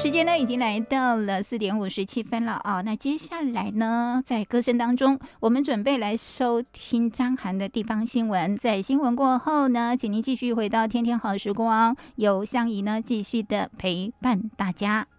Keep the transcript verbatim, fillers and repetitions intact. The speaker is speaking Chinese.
时间呢已经来到了四点五十七分了啊。那接下来呢，在歌声当中，我们准备来收听张涵的地方新闻。在新闻过后呢，请您继续回到天天好时光，由香怡呢继续的陪伴大家。